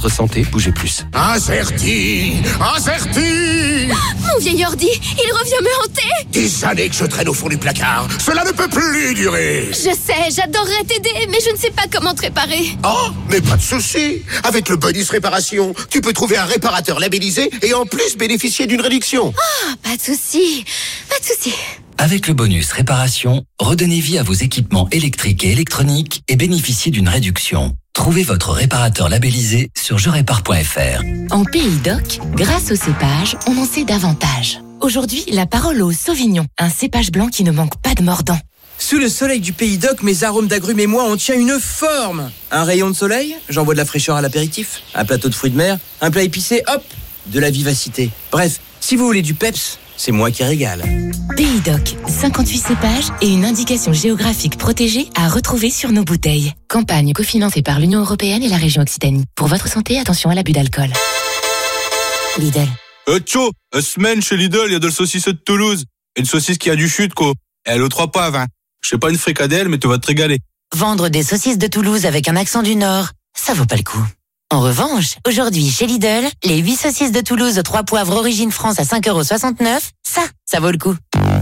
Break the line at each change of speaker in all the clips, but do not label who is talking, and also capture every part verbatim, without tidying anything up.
votre santé, bougez plus.
Incerti, Incerti.
Mon vieil ordi, il revient me hanter.
Des années que je traîne au fond du placard. Cela ne peut plus durer.
Je sais, j'adorerais t'aider, mais je ne sais pas comment te réparer.
Oh, mais pas de souci. Avec le bonus réparation, tu peux trouver un réparateur labellisé et en plus bénéficier d'une réduction.
Ah, oh, pas de souci, pas de souci.
Avec le bonus réparation, redonnez vie à vos équipements électriques et électroniques et bénéficiez d'une réduction. Trouvez votre réparateur labellisé sur je répare point f r.
En Pays d'Oc, grâce au cépage, on en sait davantage. Aujourd'hui, la parole au Sauvignon, un cépage blanc qui ne manque pas de mordant.
Sous le soleil du Pays d'Oc, mes arômes d'agrumes et moi, on tient une forme. Un rayon de soleil, j'envoie de la fraîcheur à l'apéritif. Un plateau de fruits de mer, un plat épicé, hop, de la vivacité. Bref, si vous voulez du peps, c'est moi qui régale.
Pays d'Oc, cinquante-huit cépages et une indication géographique protégée à retrouver sur nos bouteilles. Campagne cofinancée par l'Union européenne et la région Occitanie. Pour votre santé, attention à l'abus d'alcool. Lidl.
Euh, tcho, une semaine chez Lidl, il y a de la saucisse de Toulouse. Une saucisse qui a du chute, quoi. Elle est aux trois poivres, hein. Je sais pas une fricadelle, mais tu vas te régaler.
Vendre des saucisses de Toulouse avec un accent du Nord, ça vaut pas le coup. En revanche, aujourd'hui, chez Lidl, les huit saucisses de Toulouse aux trois poivres origine France à cinq euros soixante-neuf, ça, ça vaut le coup.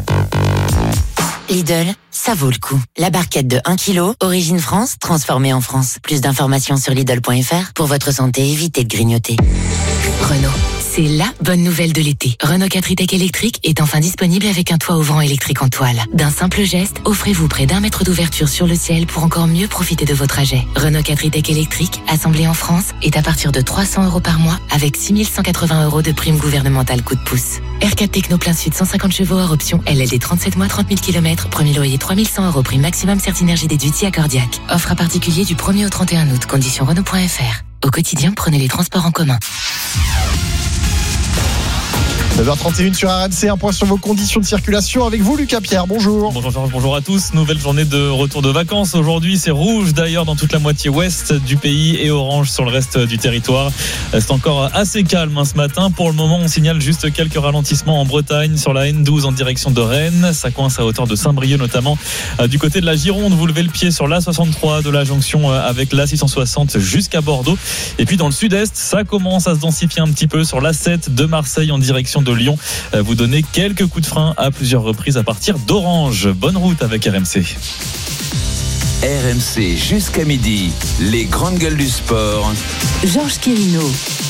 Lidl, ça vaut le coup. La barquette de un kilo, origine France, transformée en France. Plus d'informations sur Lidl point f r. Pour votre santé, évitez de grignoter. Renault. C'est la bonne nouvelle de l'été. Renault quatre e-Tech électrique est enfin disponible avec un toit ouvrant électrique en toile. D'un simple geste, offrez-vous près d'un mètre d'ouverture sur le ciel pour encore mieux profiter de vos trajets. Renault quatre e-Tech électrique, assemblé en France, est à partir de trois cents euros par mois avec six mille cent quatre-vingts euros de prime gouvernementale coup de pouce. R quatre Techno plein sud cent cinquante chevaux hors option, L L D trente-sept mois trente mille kilomètres, premier loyer trois mille cent euros, prime maximum Certinergie déduite si accordiaque. Offre à particulier du premier au trente et un août, conditions Renault point f r. Au quotidien, prenez les transports en commun.
neuf heures trente et une sur R M C, un point sur vos conditions de circulation avec vous Lucas Pierre, bonjour.
Bonjour Georges, bonjour à tous. Nouvelle journée de retour de vacances. Aujourd'hui c'est rouge d'ailleurs dans toute la moitié ouest du pays et orange sur le reste du territoire. C'est encore assez calme hein, ce matin. Pour le moment on signale juste quelques ralentissements en Bretagne sur la N douze en direction de Rennes. Ça coince à hauteur de Saint-Brieuc notamment. Du côté de la Gironde, vous levez le pied sur l'A soixante-trois de la jonction avec l'A six cent soixante jusqu'à Bordeaux. Et puis dans le sud-est, ça commence à se densifier un petit peu sur l'A sept de Marseille en direction de Lyon. Vous donnez quelques coups de frein à plusieurs reprises à partir d'Orange. Bonne route avec R M C.
R M C jusqu'à midi, les grandes gueules du sport.
Georges Quérino.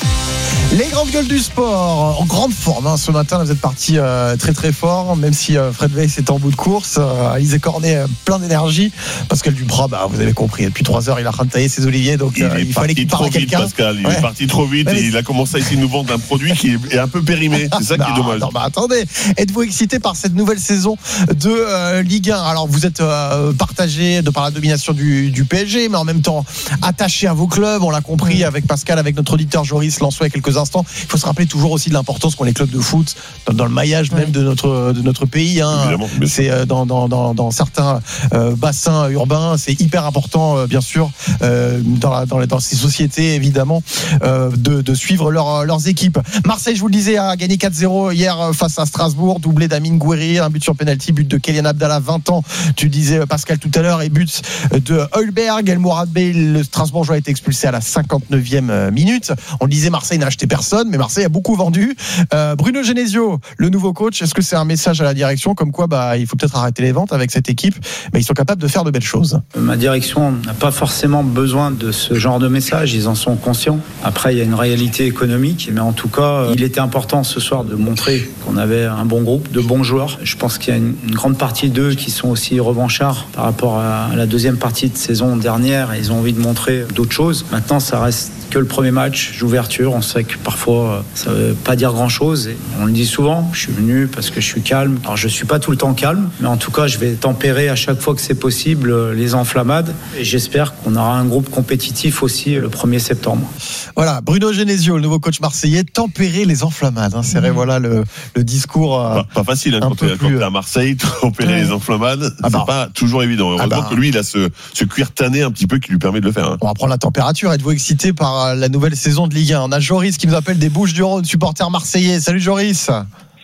Les grandes gueules du sport en grande forme hein. Ce matin vous êtes partis euh, très très fort, même si euh, Fred Weiss est en bout de course. euh, Alizé Cornet euh, plein d'énergie. Pascal Duprat, bah, vous avez compris, depuis trois heures il est en train de tailler ses oliviers, donc
il,
euh,
est
il fallait qu'il parle à quelqu'un.
Pascal, il
ouais.
est parti trop vite
ouais,
et il a commencé à essayer de nous vendre un produit qui est un peu périmé. C'est ça
bah,
qui est dommage.
Non, bah, attendez, êtes-vous excité par cette nouvelle saison de euh, Ligue un? Alors vous êtes euh, partagé de par la domination du, du P S G, mais en même temps attaché à vos clubs. On l'a compris avec Pascal, avec notre auditeur Joris Lançois il y a quelques instants. Il faut se rappeler toujours aussi de l'importance qu'ont les clubs de foot dans, dans le maillage même de notre de notre pays hein. C'est euh, dans, dans dans dans certains euh, bassins urbains, c'est hyper important euh, bien sûr euh, dans la, dans, les, dans ces sociétés évidemment euh, de de suivre leur, leurs équipes. Marseille, je vous le disais, a gagné quatre zéro hier face à Strasbourg, doublé d'Amine Gouiri, un but sur penalty, but de Kélian Abdallah, vingt ans. Tu disais Pascal tout à l'heure, et but de Hülberg. El Mourabbe, le Strasbourgeois, a été expulsé à la cinquante-neuvième minute. On disait Marseille n'a acheté personne, mais Marseille a beaucoup vendu. Euh, Bruno Genesio, le nouveau coach, est-ce que c'est un message à la direction comme quoi bah, il faut peut-être arrêter les ventes avec cette équipe, mais ils sont capables de faire de belles choses?
Ma direction n'a pas forcément besoin de ce genre de message, ils en sont conscients. Après, il y a une réalité économique, mais en tout cas, il était important ce soir de montrer qu'on avait un bon groupe, de bons joueurs. Je pense qu'il y a une, une grande partie d'eux qui sont aussi revanchards par rapport à la deuxième partie de saison dernière. Ils ont envie de montrer d'autres choses. Maintenant, ça reste que le premier match d'ouverture. On sait que parfois ça veut pas dire grand chose et on le dit souvent, je suis venu parce que je suis calme. Alors je suis pas tout le temps calme, mais en tout cas je vais tempérer à chaque fois que c'est possible les enflammades et j'espère qu'on aura un groupe compétitif aussi le premier septembre.
Voilà, Bruno Genesio, le nouveau coach marseillais, tempérer les enflammades hein, c'est vrai, mmh. voilà le, le discours euh,
pas, pas facile hein, quand tu es plus... à Marseille, tempérer ouais. les enflammades, ah bah. c'est pas toujours évident. Heureusement ah bah. que lui il a ce, ce cuir tanné un petit peu qui lui permet de le faire hein.
On va prendre la température. Êtes-vous excité par la nouvelle saison de Ligue un? On a Joris qui nous appelle des Bouches-du-Rhône, supporter marseillais. Salut Joris.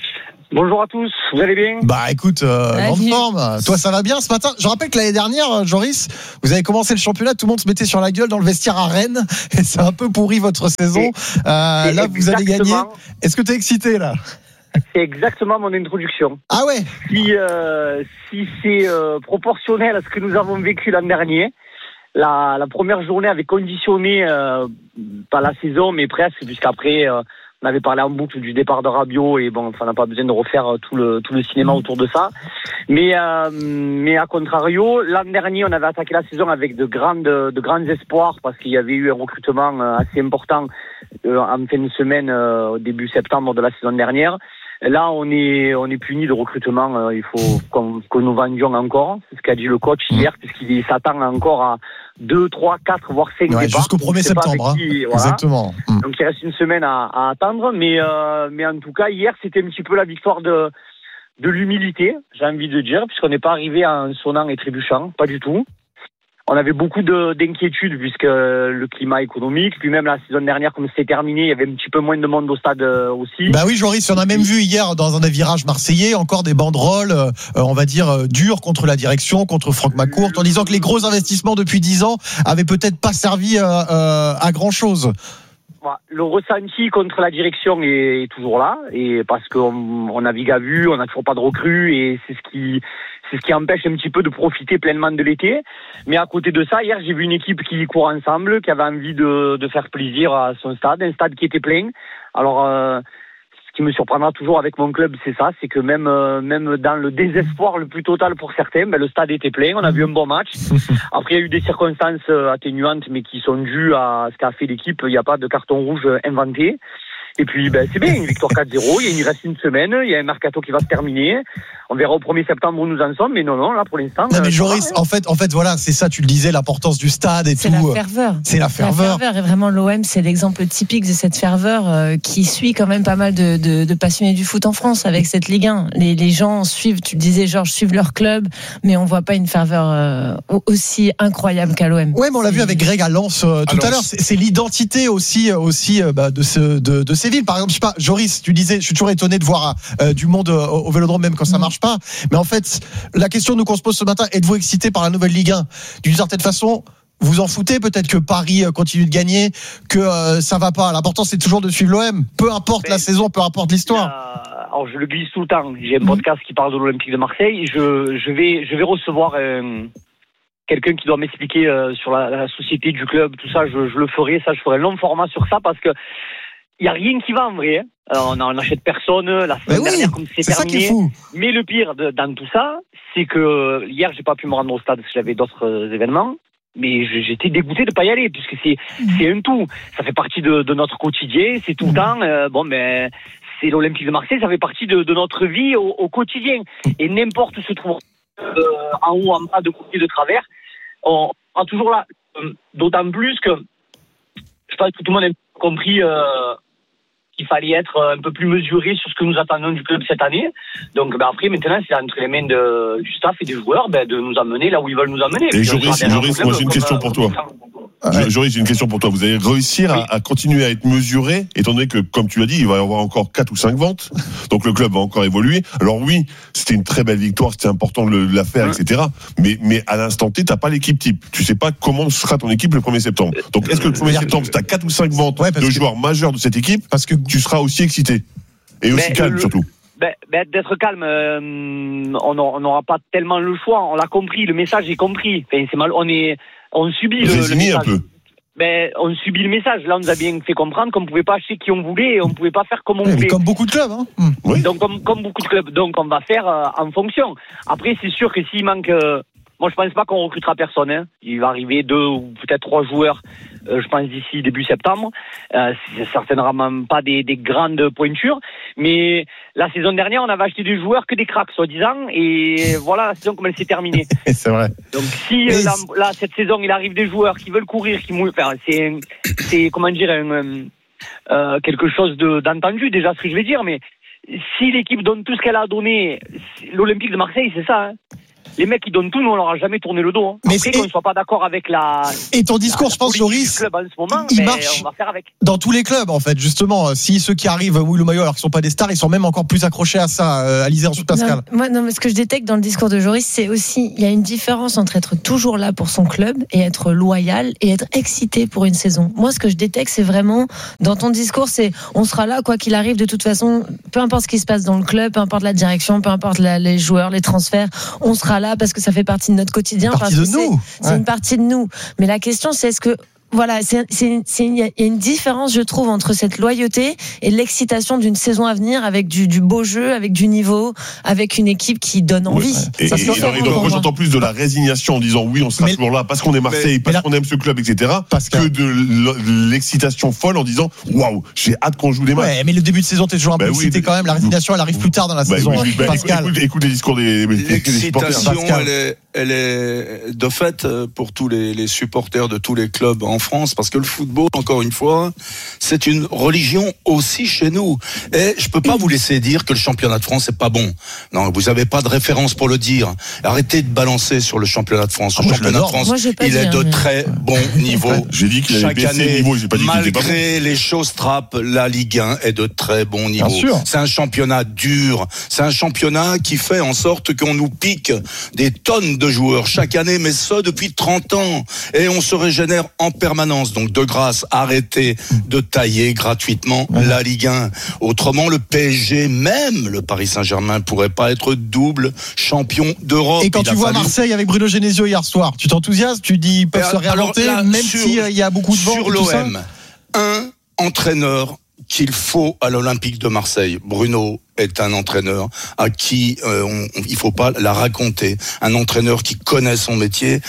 Bonjour à tous, vous allez bien?
Bah écoute, euh, grande forme. Toi, ça va bien ce matin? Je rappelle que l'année dernière, Joris, vous avez commencé le championnat, tout le monde se mettait sur la gueule dans le vestiaire à Rennes, et c'est un peu pourri votre saison. Euh, là, vous allez gagner. Est-ce que tu es excité là?
C'est exactement mon introduction.
Ah ouais?
Si, euh, si c'est euh, proportionnel à ce que nous avons vécu l'an dernier, la, la première journée avait conditionné, euh, pas la saison, mais presque, puisqu'après, euh, on avait parlé en boucle du départ de Rabiot, et bon, enfin, on n'a pas besoin de refaire tout le, tout le cinéma autour de ça. Mais, euh, mais à contrario, l'an dernier, on avait attaqué la saison avec de grandes, de grands espoirs, parce qu'il y avait eu un recrutement assez important euh, en fin de semaine, euh, début septembre de la saison dernière. Là, on est, on est puni de recrutement. Euh, il faut qu'on, que nous vendions encore. C'est ce qu'a dit le coach hier, puisqu'il s'attend encore à deux, trois, quatre, voire cinq
ouais,
départs.
Jusqu'au premier septembre. Qui, hein. Voilà. Exactement.
Donc, il reste une semaine à, à attendre. Mais, euh, mais en tout cas, hier, c'était un petit peu la victoire de, de l'humilité, j'ai envie de dire, puisqu'on n'est pas arrivé en sonnant et trébuchant. Pas du tout. On avait beaucoup de, d'inquiétudes puisque le climat économique, puis même la saison dernière, comme c'était terminé, il y avait un petit peu moins de monde au stade aussi.
Bah oui, Joris, on a même vu hier dans un des virages marseillais encore des banderoles, euh, on va dire, euh, dures contre la direction, contre Franck McCourt, en disant que les gros investissements depuis dix ans avaient peut-être pas servi euh, euh, à grand-chose.
Le ressenti contre la direction est toujours là, et parce qu'on on navigue à vue, on n'a toujours pas de recrues, et c'est ce qui c'est ce qui empêche un petit peu de profiter pleinement de l'été. Mais à côté de ça, hier, j'ai vu une équipe qui court ensemble, qui avait envie de, de faire plaisir à son stade, un stade qui était plein. Alors, euh, ce qui me surprendra toujours avec mon club, c'est ça, c'est que même euh, même dans le désespoir le plus total pour certains, ben, le stade était plein, on a vu un bon match. Après, il y a eu des circonstances atténuantes, mais qui sont dues à ce qu'a fait l'équipe. Il n'y a pas de carton rouge inventé. Et puis, ben, c'est bien, une victoire quatre zéro, il reste une semaine, il y a un mercato qui va se terminer. On verra au premier septembre où nous en sommes, mais non, non, là, pour l'instant.
Non, mais Joris, en fait, en fait, voilà, c'est ça, tu le disais, l'importance du stade et
c'est
tout.
La ferveur.
C'est la ferveur.
La ferveur, et vraiment, l'O M, c'est l'exemple typique de cette ferveur euh, qui suit quand même pas mal de, de, de passionnés du foot en France avec cette Ligue un. Les, les gens suivent, tu le disais, Georges, suivent leur club, mais on voit pas une ferveur euh, aussi incroyable qu'à l'O M.
Ouais, mais on l'a vu avec Greg à Lens euh, tout à, à l'heure. C'est, c'est l'identité aussi, aussi euh, bah, de, ce, de, de ces villes. Par exemple, je sais pas, Joris, tu disais, je suis toujours étonné de voir euh, du monde euh, au Vélodrome, même quand ça marche pas. Mais en fait, la question nous qu'on se pose ce matin, êtes-vous excité par la nouvelle Ligue un? D'une certaine façon, vous en foutez peut-être que Paris continue de gagner, que euh, ça va pas. L'important, c'est toujours de suivre l'O M, peu importe mais, la saison, peu importe l'histoire.
Euh, alors je le glisse tout le temps. J'ai un podcast qui parle de l'Olympique de Marseille. Je, je vais, je vais recevoir euh, quelqu'un qui doit m'expliquer euh, sur la, la société du club, tout ça. Je, je le ferai, ça, je ferai un long format sur ça parce que il y a rien qui va en vrai. Hein. Alors, on n'achète personne la semaine oui, dernière comme c'est, c'est terminé. Ça qui est fou. Mais le pire de, dans tout ça, c'est que hier j'ai pas pu me rendre au stade parce que j'avais d'autres euh, événements. Mais j'étais dégoûté de pas y aller puisque c'est mmh. c'est un tout. Ça fait partie de, de notre quotidien. C'est tout le mmh. temps. Euh, bon ben c'est l'Olympique de Marseille. Ça fait partie de, de notre vie au, au quotidien. Et n'importe où se trouve euh, en haut, en bas, de côté, de travers, on est toujours là. D'autant plus que je pense que tout le monde a compris. Euh, qu'il fallait être un peu plus mesuré sur ce que nous attendons du club cette année. Donc ben après, maintenant, c'est entre les mains de, du staff et des joueurs ben, de nous amener là où ils veulent nous amener.
Et Joris, Joris moi j'ai une question pour toi. Ouais. Joris, j'ai une question pour toi. Vous allez réussir oui. à, à continuer à être mesuré, étant donné que, comme tu l'as dit, il va y avoir encore quatre ou cinq ventes. Donc le club va encore évoluer. Alors oui, c'était une très belle victoire, c'était important de la faire, ouais. et cetera. Mais, mais à l'instant T, t'as pas l'équipe type. Tu sais pas comment sera ton équipe le premier septembre. Donc est-ce que le premier septembre, si t'as quatre ou cinq ventes ouais, de que... joueurs majeurs de cette équipe, parce que tu seras aussi excité et aussi mais calme le... surtout.
Ben, ben, d'être calme, euh, on n'aura pas tellement le choix. On l'a compris, le message est compris. Enfin, c'est mal, on est, on subit le, le message. Un peu. Ben, on subit le message. Là, on nous a bien fait comprendre qu'on ne pouvait pas acheter qui on voulait et on ne pouvait pas faire comme on
oui,
voulait.
Comme beaucoup de clubs, hein. Mmh.
Oui. Donc, comme, comme beaucoup de clubs. Donc, on va faire euh, en fonction. Après, c'est sûr que s'il manque, euh, moi, je pense pas qu'on recrutera personne. Hein. Il va arriver deux ou peut-être trois joueurs. Euh, je pense d'ici début septembre. Euh, c'est certainement pas des, des grandes pointures, mais la saison dernière, on avait acheté des joueurs que des cracks, soi-disant, et voilà la saison comme elle s'est terminée.
C'est vrai.
Donc si euh, là, là, cette saison, il arrive des joueurs qui veulent courir, qui mouillent, enfin, c'est, c'est comment dire, un, euh, quelque chose de, d'entendu déjà ce que je vais dire, mais si l'équipe donne tout ce qu'elle a donné, l'Olympique de Marseille, c'est ça. Hein. les mecs ils donnent tout, nous on leur a jamais tourné le dos. Hein.
Mais
Après
c'est-
qu'on ne soit pas d'accord avec la.
Et ton discours,
la-
je pense,
la politique
Joris,
du club en ce moment,
il
mais
marche.
on va faire avec.
Dans tous les clubs, en fait, justement, si ceux qui arrivent mouillent le maillot alors qu'ils sont pas des stars, ils sont même encore plus accrochés à ça. Euh, Alizé, ensuite Pascal.
Non, moi, non, mais ce que je détecte dans le discours de Joris, c'est aussi, il y a une différence entre être toujours là pour son club et être loyal et être excité pour une saison. Moi, ce que je détecte, c'est vraiment, dans ton discours, c'est, on sera là, quoi qu'il arrive, de toute façon, peu importe ce qui se passe dans le club, peu importe la direction, peu importe la, les joueurs, les transferts, on sera là parce que ça fait partie de notre quotidien.
Partie
parce
de
que
nous.
C'est, c'est
Ouais.
une partie de nous. Mais la question, c'est est-ce que, voilà, c'est, c'est, c'est, il y a une différence, je trouve, entre cette loyauté et l'excitation d'une saison à venir avec du, du beau jeu, avec du niveau, avec une équipe qui donne envie.
Ouais. Et,
Ça,
et,
c'est
et,
différent
donc,
pour
moi
moi.
j'entends plus de la résignation en disant oui on sera
Mais-
toujours là parce qu'on est Marseille, parce
là-
qu'on aime ce club, et cetera.
Pascal.
Que de l- l'excitation folle en disant waouh j'ai hâte qu'on joue des matchs.
Ouais, mais le début de saison, t'es toujours un peu
Bah oui,
excité
mais-
quand même. La résignation, elle arrive plus tard dans la
Bah
saison.
oui, bah,
Pascal.
écoute, écoute les discours des, des, des supporters.
L'excitation,
Pascal.
elle est, elle est de fait pour tous les, les supporters de tous les clubs en France, parce que le football, encore une fois, c'est une religion aussi chez nous. Et je peux pas vous laisser dire que le championnat de France est pas bon. Non, vous avez pas de référence pour le dire. Arrêtez de balancer sur le championnat de France. Le
Ah, moi, je
championnat de
l'adore.
France,
Moi, j'ai pas
il
dit,
est
hein,
de
mais-
très bon niveau.
J'ai dit qu'il avait
Chaque
baissé le
année,
niveau, j'ai pas dit qu'il était pas bon.
malgré les choses trappes, la Ligue un est de très bon niveau.
Bien sûr.
C'est un championnat dur. C'est un championnat qui fait en sorte qu'on nous pique des tonnes de joueurs chaque année, mais ça depuis trente ans. Et on se régénère en permanence. Donc, de grâce, arrêtez de tailler gratuitement la Ligue un. Autrement, le P S G, même le Paris Saint-Germain, pourrait pas être double champion d'Europe.
Et quand
Il
tu
a
vois
fallu-
Marseille avec Bruno Genesio hier soir, tu t'enthousiasmes, tu dis ils peuvent
Et
se
alors
réinventer,
là,
même
sur-
s'il y a beaucoup de vent
sur
et tout ça.
l'O M, un entraîneur qu'il faut à l'Olympique de Marseille. Bruno est un entraîneur à qui euh, on, il faut pas la raconter. Un entraîneur qui connaît son métier,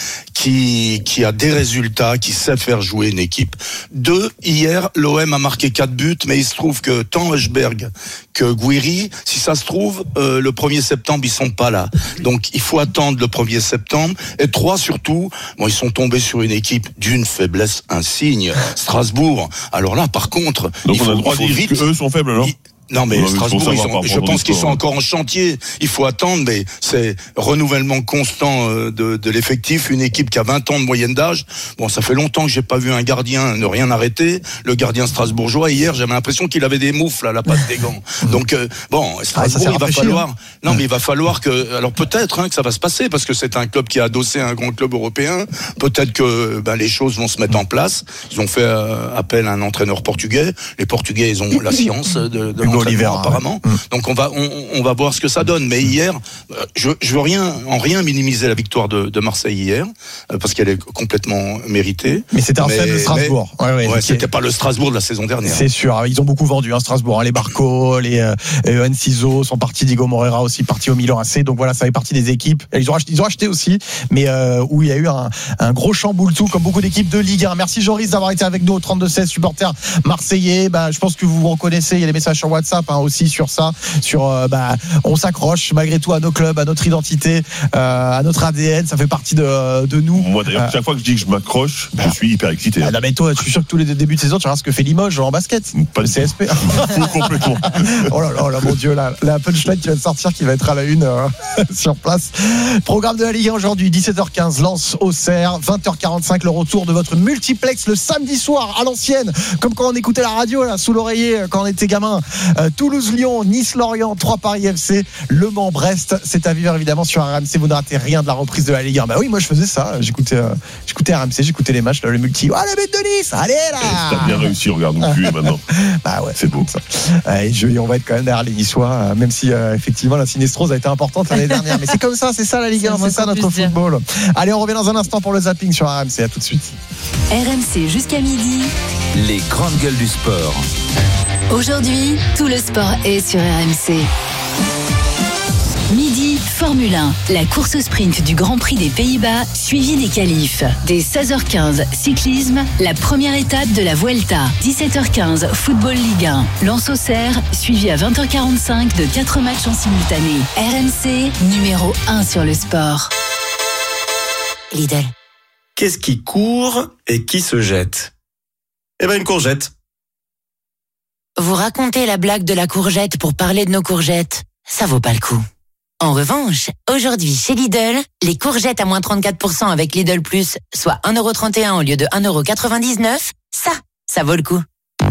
qui qui a des résultats, qui sait faire jouer une équipe. Deux, hier, l'O M a marqué quatre buts, mais il se trouve que tant Höjbjerg que Guiri, si ça se trouve, euh, le premier septembre, ils sont pas là. Donc, il faut attendre le premier septembre. Et trois, surtout, bon, ils sont tombés sur une équipe d'une faiblesse insigne, Strasbourg. Alors là, par contre,
Donc
il
on
faut,
a le droit
il
de
faut
dire
vite.
qu'eux sont faibles alors.
Il- Non mais
Ouais, mais il faut
Strasbourg,
savoir
ils
par
sont, je
rapport au
pense qu'ils sont
sport.
encore en chantier. Il faut attendre, mais c'est renouvellement constant euh, de, de l'effectif. Une équipe qui a vingt ans de moyenne d'âge. Bon, ça fait longtemps que j'ai pas vu un gardien ne rien arrêter. Le gardien strasbourgeois, hier, j'avais l'impression qu'il avait des moufles à la patte des gants. Donc euh, bon, Strasbourg,
s'est
il va
rafraîchi,
falloir.
hein.
Non, mais il va falloir que. Alors peut-être hein, que ça va se passer parce que c'est un club qui a adossé un grand club européen. Peut-être que ben, les choses vont se mettre en place. Ils ont fait euh, appel à un entraîneur portugais. Les Portugais, ils ont la science de, de
Hugo
l'entraînement,
Oliveira,
apparemment. Donc on va on, on va voir ce que ça donne. Mais hier, euh, je je veux rien en rien minimiser la victoire de, de Marseille hier euh, parce qu'elle est complètement méritée.
Mais c'était un
Mais-
faible Strasbourg.
mais-
Ouais, ouais,
ouais,
ok.
c'était pas le Strasbourg de la saison dernière.
C'est sûr, ils ont beaucoup vendu hein, Strasbourg, hein, les Barco, les euh, Enciso sont partis, Diego Moreira aussi parti au Milan A C, donc voilà, ça fait partie des équipes. Et ils ont acheté, ils ont acheté aussi, mais euh, où il y a eu un, un gros chamboule-tout comme beaucoup d'équipes de Ligue un. Merci Joris d'avoir été avec nous au trente-deux seize, supporters marseillais. Bah, je pense que vous vous reconnaissez, il y a des messages sur WhatsApp hein, aussi sur ça, sur euh, bah, on s'accroche malgré tout à nos clubs, à notre identité, euh, à notre A D N, ça fait partie de, de nous.
Moi d'ailleurs,
Euh,
chaque fois que je dis que je m'accroche, je suis hyper excité.
Ah non, mais toi, je suis sûr que tous les débuts de saison, tu regardes ce que fait Limoges en basket.
Pas
le
du
C S P.
Fou complètement.
Oh là là, oh là, mon Dieu, là, la punchline qui va sortir, qui va être à la une euh, sur place. Programme de la Ligue un aujourd'hui, dix-sept heures quinze, Lens Auxerre, vingt heures quarante-cinq, le retour de votre multiplex le samedi soir à l'ancienne, comme quand on écoutait la radio là sous l'oreiller quand on était gamin. Euh, Toulouse-Lyon, Nice-Lorient, trois Paris F C, Le Mans-Brest. C'est à vivre évidemment sur R M C. Vous ne ratez rien de la reprise de la Ligue un. Bah oui, moi je faisais ça. J'écoutais, euh, j'écoutais R M C, j'écoutais les matchs, là, le multi. Ah, le but de Nice, allez là.
T'as bien réussi, regarde nous plus maintenant.
Bah ouais,
c'est beau.
Euh, et je, on va être quand même derrière les Niçois, euh, même si euh, effectivement la sinistrose a été importante l'année dernière. Mais c'est comme ça, c'est ça la Ligue un, c'est ça notre football. Allez, on revient dans un instant pour le zapping sur R M C. À tout de suite.
R M C jusqu'à midi.
Les grandes gueules du sport.
Aujourd'hui, tout le sport est sur R M C. Midi, Formule un, la course sprint du Grand Prix des Pays-Bas, suivie des qualifs. Dès seize heures quinze, cyclisme, la première étape de la Vuelta. dix-sept heures quinze, football Ligue un. Lens Auxerre, suivi à vingt heures quarante-cinq de quatre matchs en simultané. R M C, numéro un sur le sport.
Lidl.
Qu'est-ce qui court et qui se jette? Eh ben une courgette.
Vous racontez la blague de la courgette pour parler de nos courgettes, ça vaut pas le coup. En revanche, aujourd'hui chez Lidl, les courgettes à moins trente-quatre pour cent avec Lidl Plus, soit un euro trente et un au lieu de un euro quatre-vingt-dix-neuf, ça, ça vaut le coup.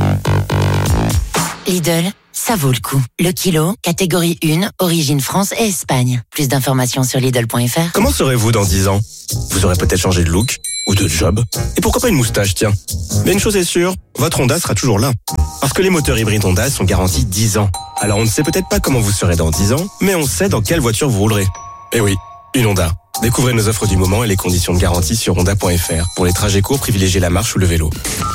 Lidl, ça vaut le coup. Le kilo, catégorie un, origine France et Espagne. Plus d'informations sur Lidl point F R.
Comment serez-vous dans dix ans ? Vous aurez peut-être changé de look ou de job. Et pourquoi pas une moustache, tiens. Mais une chose est sûre, votre Honda sera toujours là. Parce que les moteurs hybrides Honda sont garantis dix ans. Alors on ne sait peut-être pas comment vous serez dans dix ans, mais on sait dans quelle voiture vous roulerez. Eh oui, une Honda. Découvrez nos offres du moment et les conditions de garantie sur honda point F R. Pour les trajets courts, privilégiez la marche ou le vélo.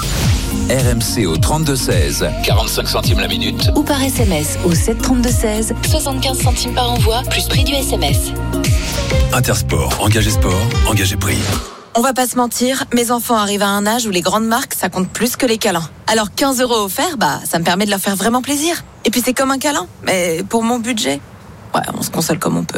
R M C au trente-deux seize, quarante-cinq centimes la minute.
Ou par S M S au sept trente-deux seize, soixante-quinze centimes par envoi, plus prix du S M S.
Intersport, engagé sport, engagé prix.
On va pas se mentir, mes enfants arrivent à un âge où les grandes marques, ça compte plus que les câlins. Alors quinze euros offerts, bah, ça me permet de leur faire vraiment plaisir. Et puis c'est comme un câlin, mais pour mon budget, ouais, on se console comme on peut.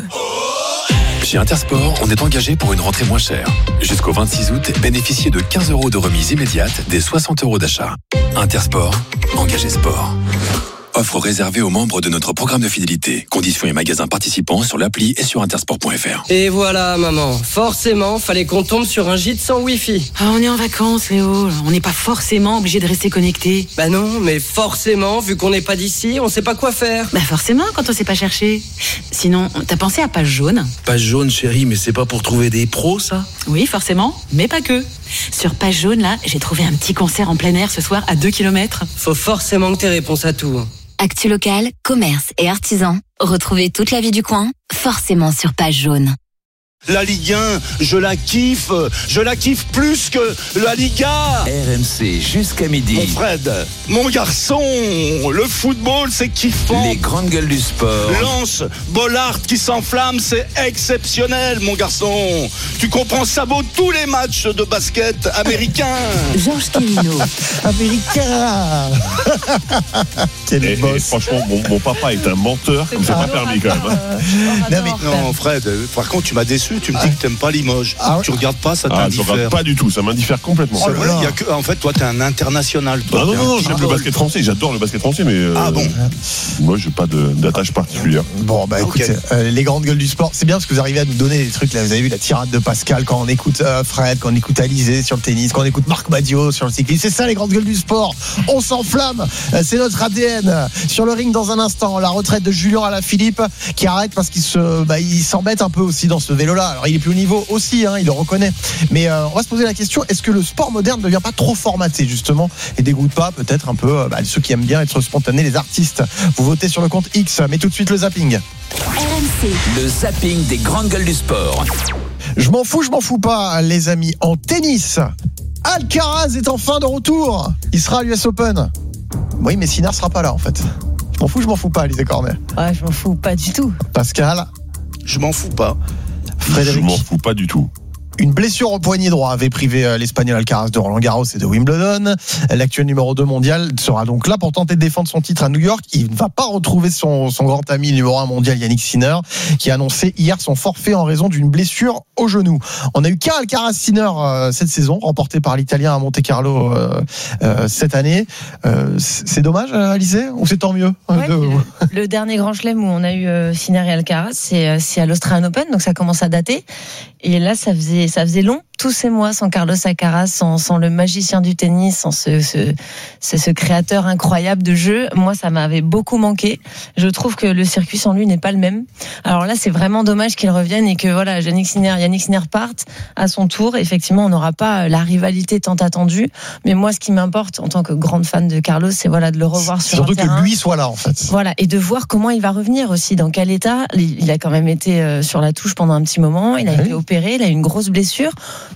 Chez Intersport, on est engagé pour une rentrée moins chère. Jusqu'au vingt-six août, bénéficiez de quinze euros de remise immédiate des soixante euros d'achat. Intersport, engagé sport. Offre réservée aux membres de notre programme de fidélité. Conditions et magasins participants sur l'appli et sur intersport point F R.
Et voilà, maman. Forcément, fallait qu'on tombe sur un gîte sans Wi-Fi.
Ah, on est en vacances, Léo. On n'est pas forcément obligé de rester connecté.
Bah non, mais forcément, vu qu'on n'est pas d'ici, on sait pas quoi faire.
Bah forcément, quand on sait pas chercher. Sinon, t'as pensé à Page Jaune ?
Page Jaune, chérie, mais c'est pas pour trouver des pros, ça ?
Oui, forcément, mais pas que. Sur Page Jaune, là, j'ai trouvé un petit concert en plein air ce soir à deux kilomètres.
Faut forcément que t'aies réponse à tout.
Actu local, commerce et artisans. Retrouvez toute la vie du coin, forcément sur Page Jaune.
La Ligue un, je la kiffe, je la kiffe plus que la Liga.
R M C jusqu'à midi.
Mon Fred, mon garçon, le football c'est kiffant.
Les grandes gueules du sport.
Lance, Bollard qui s'enflamme, c'est exceptionnel mon garçon. Tu comprends, ça vaut tous les matchs de basket américains.
Georges Kélino.
Américain. Quel et, boss. Et franchement, mon, mon papa est un menteur, comme c'est pas permis quand même. Hein.
Non, mais, non Fred, par contre tu m'as déçu. Tu me dis que t'aimes pas Limoges. Ah, tu regardes pas, ça t'indiffère.
Ah, je regarde pas du tout, ça m'indiffère complètement.
Oh, voilà. Y a que, en fait, toi, t'es un international. Toi,
ah, non, non, non, j'aime le basket français, j'adore le basket français, mais. Euh,
ah bon.
Moi, j'ai pas de, d'attache particulière.
Bon, bah écoutez, okay. euh, les grandes gueules du sport, c'est bien parce que vous arrivez à nous donner des trucs. Là, vous avez vu la tirade de Pascal quand on écoute euh, Fred, quand on écoute Alizé sur le tennis, quand on écoute Marc Madio sur le cyclisme. C'est ça, les grandes gueules du sport. On s'enflamme. Euh, c'est notre A D N. Sur le ring, dans un instant, la retraite de Julien Alaphilippe qui arrête parce qu'il se, bah, il s'embête un peu aussi dans ce vélo-là. Alors, il est plus au niveau aussi, hein, il le reconnaît. Mais euh, on va se poser la question, est-ce que le sport moderne ne devient pas trop formaté justement et dégoûte pas peut-être un peu euh, bah, ceux qui aiment bien être spontanés, les artistes. Vous votez sur le compte X, mais tout de suite le zapping.
R M C.
Le zapping des grandes gueules du sport.
Je m'en fous, je m'en fous pas, les amis. En tennis, Alcaraz est enfin de retour. Il sera à l'U S Open. Oui, mais Sinner sera pas là en fait. Je m'en fous, je m'en fous pas, Alizé Cornet.
Ouais, je m'en fous pas du tout.
Pascal.
Je m'en fous pas.
Frédéric.
Je m'en fous pas du tout.
Une blessure au poignet droit avait privé l'Espagnol Alcaraz de Roland Garros et de Wimbledon. L'actuel numéro deux mondial sera donc là pour tenter de défendre son titre à New York. Il ne va pas retrouver son, son grand ami numéro un mondial Yannick Sinner, qui a annoncé hier son forfait en raison d'une blessure au genou. On a eu qu'un Alcaraz-Sinner euh, cette saison, remporté par l'Italien à Monte-Carlo euh, euh, cette année. Euh, c'est dommage, Alizé, ou c'est tant mieux?
Ouais, de... le, le dernier grand chelem où on a eu euh, Sinner et Alcaraz, c'est, c'est à l'Australian Open, donc ça commence à dater. Et là, ça faisait ça faisait long, tous ces mois sans Carlos Alcaraz, sans, sans le magicien du tennis, sans ce, ce, ce, ce créateur incroyable de jeu. Moi, ça m'avait beaucoup manqué. Je trouve que le circuit sans lui n'est pas le même. Alors là, c'est vraiment dommage qu'il revienne et que voilà, Yannick Sinner, Yannick Sinner parte à son tour. Effectivement, on n'aura pas la rivalité tant attendue. Mais moi, ce qui m'importe en tant que grande fan de Carlos, c'est voilà de le revoir sur
surtout
un terrain.
Surtout que lui soit là, en fait.
Voilà, et de voir comment il va revenir aussi, dans quel état. Il a quand même été sur la touche pendant un petit moment. Il a oui. été opéré, il a eu une grosse blessure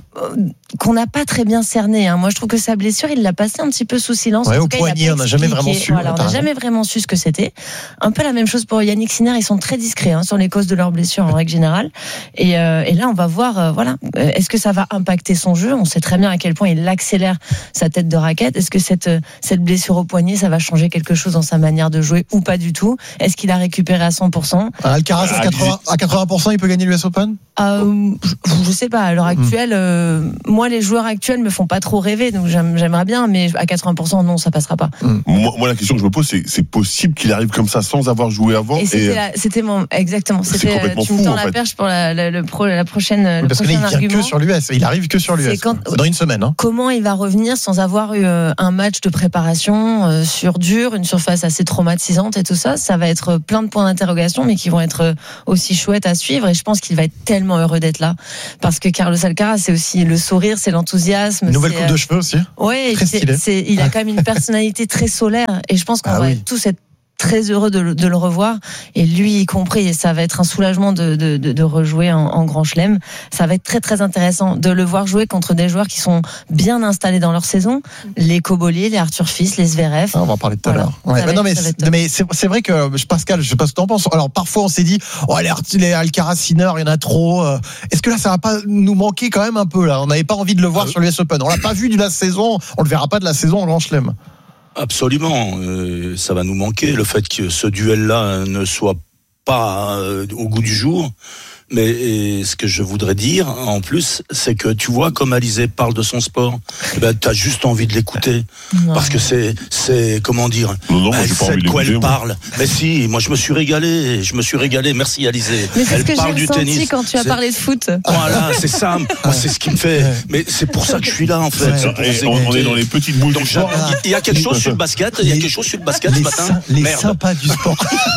qu'on n'a pas très bien cerné. Hein. Moi, je trouve que sa blessure, il l'a passée un petit peu sous silence.
Ouais,
en
au
tout cas,
poignet, on n'a jamais vraiment su.
Voilà, on n'a jamais vraiment su ce que c'était. Un peu la même chose pour Yannick Sinner. Ils sont très discrets hein, sur les causes de leurs blessures en règle générale. Et, euh, et là, on va voir. Euh, voilà, est-ce que ça va impacter son jeu? On sait très bien à quel point il accélère sa tête de raquette. Est-ce que cette cette blessure au poignet, ça va changer quelque chose dans sa manière de jouer ou pas du tout? Est-ce qu'il a récupéré à cent pour cent?
Alcaraz à quatre-vingts pour cent, il peut gagner l'U S Open?
euh, je, je sais pas. À l'heure actuelle. Euh, que moi, les joueurs actuels me font pas trop rêver, donc j'aime, j'aimerais bien, mais à quatre-vingts pour cent, non, ça passera pas.
Mmh. Moi, moi, la question que je me pose, c'est c'est possible qu'il arrive comme ça sans avoir joué avant.
Et c'était,
et...
la, c'était mon exactement. C'était
C'est
tu me
fou,
tends
en
la
fait.
perche pour la, la, le pro, la prochaine.
Oui,
le
parce que là,
prochain
il vient
argument.
que sur l'U S. Il arrive que sur l'U S.
C'est quand-
Dans une semaine. Hein.
Comment il va revenir sans avoir eu euh, un match de préparation euh, sur dur, une surface assez traumatisante et tout ça? Ça va être plein de points d'interrogation, mais qui vont être aussi chouettes à suivre. Et je pense qu'il va être tellement heureux d'être là, parce que Carlos Alcaraz, c'est aussi le sourire, c'est l'enthousiasme.
Nouvelle
c'est,
coupe de cheveux aussi.
Ouais,
Très
c'est,
stylé.
c'est, il a quand même une personnalité très solaire, et je pense qu'on
Ah
va
oui.
tous être très heureux de, le- de le revoir, et lui y compris, et ça va être un soulagement de, de, de, de rejouer en, en Grand Chelem. Ça va être très très intéressant de le voir jouer contre des joueurs qui sont bien installés dans leur saison, les Koboli, les Arthur Fils, les Zverev.
Ah, on va en parler tout à
Voilà.
l'heure. Ouais,
Ça
mais
va
non,
être-
mais,
ça va
c'est,
être
mais c'est, c'est vrai que je- Pascal, je sais pas ce que t'en penses. Alors parfois on s'est dit, oh les, Ar- les Alcaraz Sinner, il y en a trop. euh, Est-ce que là ça va pas nous manquer quand même un peu là? On n'avait pas envie de le voir sur l'U S Open. On l'a pas vu de la saison, on le verra pas de la saison en Grand Chelem.
Absolument, euh, ça va nous manquer, le fait que ce duel-là ne soit pas euh, au goût du jour. Mais et ce que je voudrais dire, en plus, c'est que tu vois, comme Alizé parle de son sport, eh ben, t'as juste envie de l'écouter.
Non.
Parce que c'est, c'est, comment dire,
Non, non, moi,
elle
j'ai pas
sait
envie
de
de
quoi elle
l'écouter, moi.
parle. Mais si, moi je me suis régalé, je me suis régalé, merci Alizé.
Mais c'est
Elle
ce que
parle
j'ai
du
ressenti
tennis.
quand tu as
C'est-
parlé de foot.
Voilà, c'est ça, moi, c'est ce qui me fait. Mais c'est pour ça que je suis là, en fait.
Ouais.
c'est pour
Et
vous
on, on
écouter.
est dans les petites boules
Donc,
du sport.
j'a- il y a quelque chose sur le basket, il y a quelque chose sur le basket
les
ce matin.
sy- les
Merde.
sympas du sport.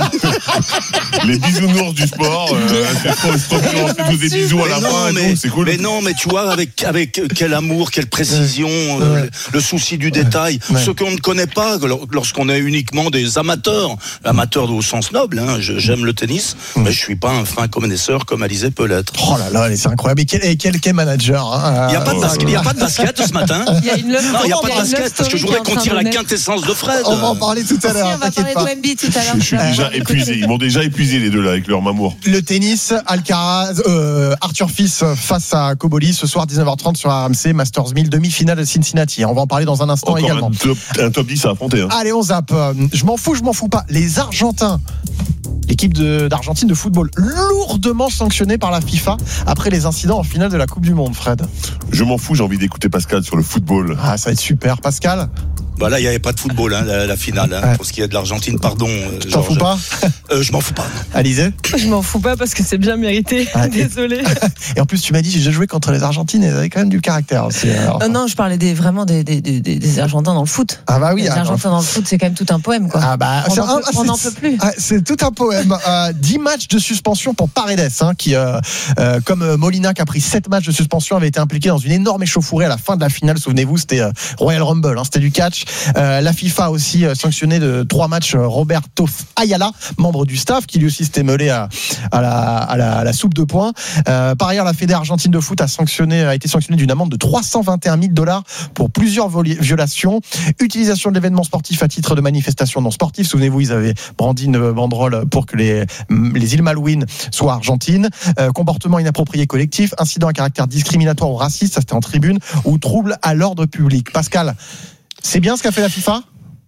Les bisounours du sport. Euh, c'est trop, c'est trop bien, on fait tous des bisous à la
Mais
fin
non,
et
mais,
tout, c'est cool.
mais non, mais tu vois, avec, avec quel amour, quelle précision, euh,
Ouais.
le, le souci du détail,
Ouais.
ce qu'on ne connaît pas lor- lorsqu'on est uniquement des amateurs, amateurs au sens noble, hein, je- j'aime le tennis, mais je suis pas un fin connaisseur comme Alizé peut l'être.
Oh là là, c'est incroyable. Et quel, et quel, quel manager. Hein.
Il n'y a, pas de basket- il y a pas de basket ce matin.
Il y a une love
Non, il n'y a
story,
pas de
il y a une love
basket, parce que je
story
voudrais
qui est en
qu'on tire
train
la
de naître.
quintessence de Fred.
On va en parler tout à
Si,
l'heure.
on va
T'inquiète
parler
pas.
de Wemby tout à l'heure.
Je suis déjà épuisé. Ils m'ont déjà épuisé les deux là avec leur mamour.
Le tennis, Alcaraz, euh, Arthur Fils face à Koboli ce soir dix-neuf heures trente sur R M C, Masters mille, demi-finale de Cincinnati. On va en parler dans un instant
Encore
également.
un top, un top dix à affronter. Hein.
Allez, on zappe. Euh, Je m'en fous, je m'en fous pas. Les Argentins, l'équipe de- d'Argentine de football, lourdement sanctionnée par la FIFA après les incidents en finale de la Coupe du Monde, Fred.
Je m'en fous, j'ai envie d'écouter Pascal sur le football.
Ah, ça va être super. Pascal,
Bah là, il n'y avait pas de football, hein, la, la finale, hein,
Ouais.
pour ce qui est de l'Argentine, pardon. euh,
tu t'en
Georges.
fous pas
Euh, Je m'en fous pas.
Alizé.
Je m'en fous pas parce que c'est bien mérité.
Ah, et-
Désolé.
Et en plus, tu m'as dit, j'ai déjà joué contre les Argentines et elles avaient quand même du caractère aussi. Alors,
Non, non, je parlais des, vraiment des, des, des, des Argentins dans le foot.
Ah bah oui.
Les
alors-
Argentins dans le foot, c'est quand même tout un poème, quoi.
Ah bah,
on
c'est
n'en
un-
peut,
ah,
on
c'est-
n'en peut plus.
Ah, c'est tout un poème. Euh, dix matchs de suspension pour Paredes, hein, qui, euh, euh, comme euh, Molina, qui a pris sept matchs de suspension, avait été impliqué dans une énorme échauffourée à la fin de la finale. Souvenez-vous, c'était euh, Royal Rumble, hein, c'était du catch. Euh, la FIFA a aussi euh, sanctionné de trois matchs euh, Roberto Ayala, membre du staff, qui lui aussi s'était mêlé à, à, la, à, la, à la soupe de poing. Euh, par ailleurs, la Fédération argentine de foot a, sanctionné, a été sanctionnée d'une amende de trois cent vingt et un mille dollars pour plusieurs voli- violations. Utilisation de l'événement sportif à titre de manifestation non sportive. Souvenez-vous, ils avaient brandi une banderole pour que les, les îles Malouines soient argentines. Euh, comportement inapproprié collectif, incident à caractère discriminatoire ou raciste, ça c'était en tribune, ou trouble à l'ordre public. Pascal, c'est bien ce qu'a fait la FIFA ?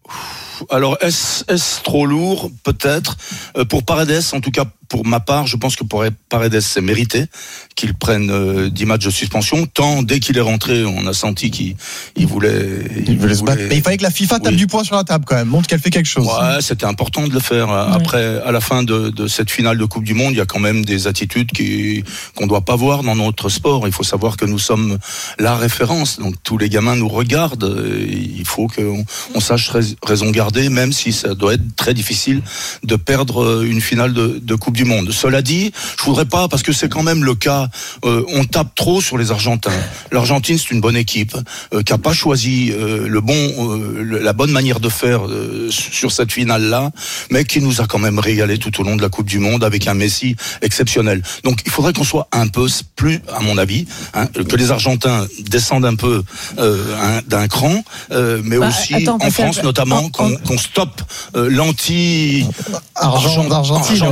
Alors, est-ce, est-ce trop lourd? Peut-être. Euh, pour Paredes, en tout cas, pour ma part, je pense que pour Paredes, c'est mérité qu'il prenne euh, dix matchs de suspension. Tant, dès qu'il est rentré, on a senti qu'il il voulait...
Il voulait se battre. Mais il fallait que la FIFA tape
Oui.
du poing sur la table quand même, montre qu'elle fait quelque chose.
Ouais, c'était important de le faire. Après, à la fin de, de cette finale de Coupe du Monde, il y a quand même des attitudes qui, qu'on doit pas voir dans notre sport. Il faut savoir que nous sommes la référence. Donc, tous les gamins nous regardent. Il faut qu'on on sache raison garder, même si ça doit être très difficile de perdre une finale de, de Coupe du Monde. Cela dit, je voudrais pas, parce que c'est quand même le cas, euh, on tape trop sur les Argentins. L'Argentine, c'est une bonne équipe, euh, qui a pas choisi euh, le bon, euh, le, la bonne manière de faire euh, sur cette finale-là, mais qui nous a quand même régalé tout au long de la Coupe du Monde avec un Messi exceptionnel. Donc, il faudrait qu'on soit un peu plus, à mon avis, hein, que les Argentins descendent un peu euh, un, d'un cran, euh, mais
Bah,
aussi
attends,
en
parce
France
que-
notamment,
en-
qu'on, qu'on stoppe euh, l'anti
Argent,
Argent-
d'Argentine,
Argentin.
ouais.
En, en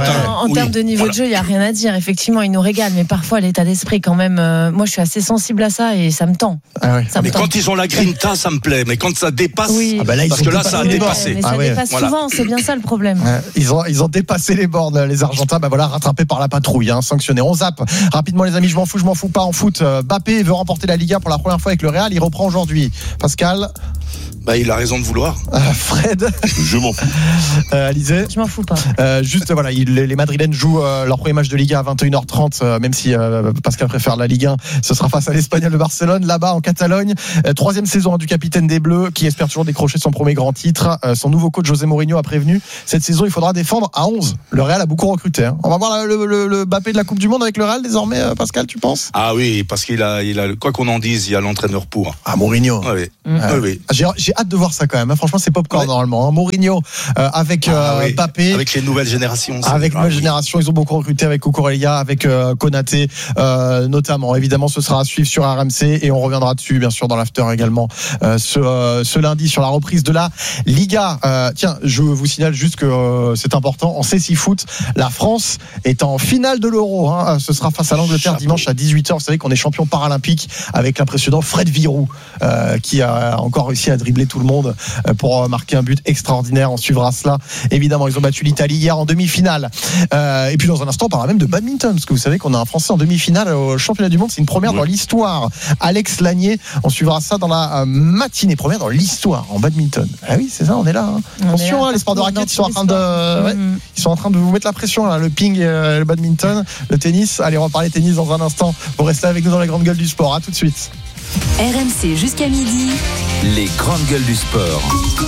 En termes de niveau voilà. de jeu, il n'y a rien à dire. Effectivement, il nous régale, mais parfois l'état d'esprit, quand même. Euh, moi, je suis assez sensible à ça et ça me tend.
Ah ouais.
ça me
mais
tend.
Quand ils ont la grinta, ça me plaît. Mais quand ça dépasse,
oui.
ah bah là, ils parce que là, ça a dépassé.
Mais ça
ah
dépasse ouais. souvent, voilà. C'est bien ça le problème.
Ouais. Ils ont, ils ont dépassé les bornes, les Argentins. Bah voilà, rattrapés par la patrouille, hein, sanctionnés. On zappe rapidement, les amis. Je m'en fous, je m'en fous pas en foot. Mbappé veut remporter la Liga pour la première fois avec le Real. Il reprend aujourd'hui. Pascal.
Bah, il a raison de vouloir.
Euh, Fred.
Je m'en fous.
Euh, Alizé.
Je m'en fous pas.
Euh, juste, voilà, il, les Madrilènes jouent euh, leur premier match de Liga à vingt et une heures trente, euh, même si euh, Pascal préfère la Ligue un. Ce sera face à l'Espagnol de Barcelone, là-bas en Catalogne. Euh, troisième saison hein, du capitaine des Bleus, qui espère toujours décrocher son premier grand titre. Euh, son nouveau coach José Mourinho a prévenu, cette saison, il faudra défendre à onze. Le Real a beaucoup recruté. Hein. On va voir le, le, le Mbappé de la Coupe du Monde avec le Real désormais, euh, Pascal, tu penses?
Ah oui, parce qu'il a, il a, quoi qu'on en dise, il y a l'entraîneur pour.
Ah, Mourinho.
Ah oui.
Mmh.
Ah, oui.
J'ai, j'ai hâte de voir ça quand même. Franchement, c'est popcorn ouais. normalement. Hein. Mourinho euh, avec euh,
ah, oui.
Mbappé,
avec les nouvelles générations.
Avec les nouvelles générations, ils ont beaucoup recruté avec Cucurella, avec euh, Konaté, euh, notamment. Évidemment, ce sera à suivre sur R M C et on reviendra dessus, bien sûr, dans l'after également euh, ce, euh, ce lundi sur la reprise de la Liga. Euh, tiens, je vous signale juste que euh, c'est important. En C six Foot, la France est en finale de l'Euro. Hein. Ce sera face à l'Angleterre Chapeau. Dimanche à dix-huit heures. Vous savez qu'on est champion paralympique avec l'impressionnant Fred Virou, euh, qui a encore réussi à dribbler tout le monde pour marquer un but extraordinaire. On suivra cela. Évidemment, ils ont battu l'Italie hier en demi-finale. Euh, et puis dans un instant, on parlera même de badminton, parce que vous savez qu'on a un Français en demi-finale au championnat du monde. C'est une première oui. dans l'histoire. Alex Lanier, on suivra ça dans la matinée. Première dans l'histoire en badminton. Ah oui, c'est ça, on est là. Hein. On Attention, là, hein, les sports de raquettes, ils sont en train de, ouais, mmh. ils sont en train de vous mettre la pression là. Le ping, euh, le badminton, le tennis. Allez, on va parler tennis dans un instant. Vous restez avec nous dans la grande gueule du sport. À tout de suite.
R M C jusqu'à midi.
Les grandes gueules du sport.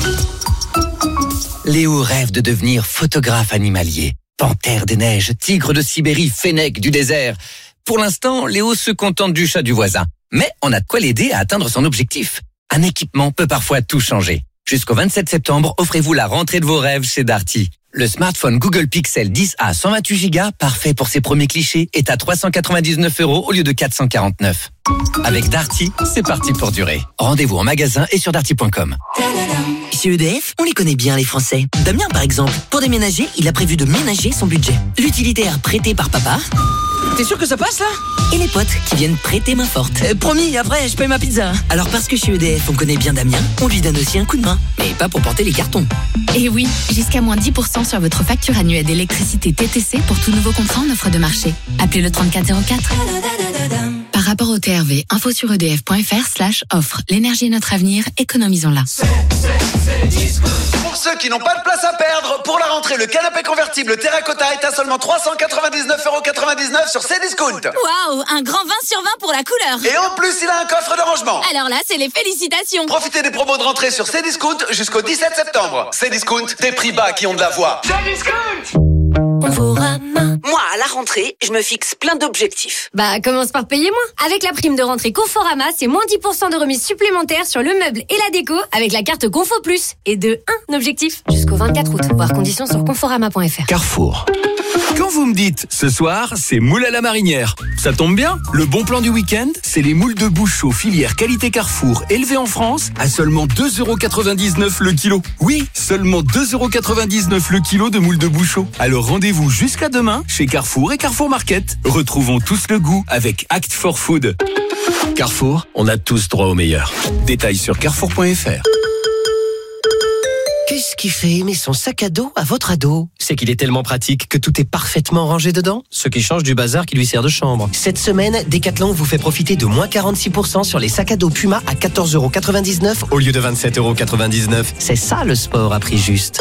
Léo rêve de devenir photographe animalier. Panthère des neiges, tigre de Sibérie, fennec du désert. Pour l'instant, Léo se contente du chat du voisin. Mais on a de quoi l'aider à atteindre son objectif. Un équipement peut parfois tout changer. Jusqu'au vingt-sept septembre, offrez-vous la rentrée de vos rêves chez Darty. Le smartphone Google Pixel dix A cent vingt-huit giga, parfait pour ses premiers clichés, est à trois cent quatre-vingt-dix-neuf euros au lieu de quatre cent quarante-neuf. Avec Darty, c'est parti pour durer. Rendez-vous en magasin et sur darty point com.
Chez E D F, on les connaît bien les Français. Damien par exemple, pour déménager, il a prévu de ménager son budget. L'utilitaire prêté par papa.
T'es sûr que ça passe là?
Et les potes qui viennent prêter main forte.
euh, Promis, après je paye ma pizza.
Alors parce que chez E D F on connaît bien Damien, on lui donne aussi un coup de main. Mais pas pour porter les cartons.
Et oui, jusqu'à moins dix pour cent sur votre facture annuelle d'électricité T T C pour tout nouveau contrat en offre de marché. Appelez le trente-quatre zéro quatre. Par rapport au T R V, info sur edf.fr slash offre. L'énergie est notre avenir, économisons-la.
C'est, c'est, c'est pour ceux qui n'ont pas de place à perdre, pour la rentrée, le canapé convertible Terracotta est à seulement trois cent quatre-vingt-dix-neuf euros quatre-vingt-dix-neuf sur Cdiscount.
Waouh, un grand vingt sur vingt pour la couleur.
Et en plus, il a un coffre de rangement.
Alors là, c'est les félicitations.
Profitez des promos de rentrée sur Cdiscount jusqu'au dix-sept septembre. Cdiscount, des prix bas qui ont de la voix. Cdiscount.
Moi, à la rentrée, je me fixe plein d'objectifs.
Bah, commence par payer moins. Avec la prime de rentrée Conforama, c'est moins dix pour cent de remise supplémentaire sur le meuble et la déco avec la carte Confo Plus. Et de un objectif jusqu'au vingt-quatre août. Voir conditions sur conforama point f r.
Carrefour. Quand vous me dites ce soir, c'est moule à la marinière, ça tombe bien. Le bon plan du week-end, c'est les moules de bouche aux filières qualité Carrefour élevées en France à seulement deux euros quatre-vingt-dix-neuf le kilo. Oui, seulement deux euros quatre-vingt-dix-neuf le kilo de moules de bouchot. Alors rendez-vous jusqu'à demain chez Carrefour et Carrefour Market. Retrouvons tous le goût avec Act for Food. Carrefour, on a tous droit au meilleur. Détails sur carrefour point f r.
Qu'est-ce qui fait aimer son sac à dos à votre ado? C'est qu'il est tellement pratique que tout est parfaitement rangé dedans, ce qui change du bazar qui lui sert de chambre. Cette semaine, Decathlon vous fait profiter de moins quarante-six pour cent sur les sacs à dos Puma à quatorze euros quatre-vingt-dix-neuf au lieu de vingt-sept euros quatre-vingt-dix-neuf. C'est ça le sport à prix juste.